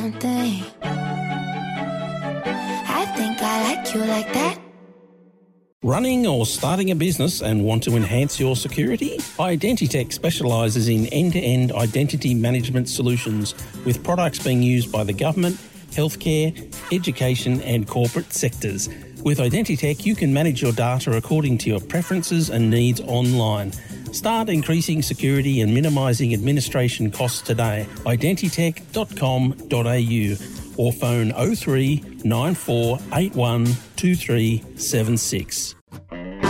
something. I think I like you like that. Running or starting a business and want to enhance your security? Identitech specialises in end-to-end identity management solutions with products being used by the government, healthcare, education and corporate sectors. With Identitech, you can manage your data according to your preferences and needs online. Start increasing security and minimising administration costs today. Identitech.com.au or phone 03 9481 2376.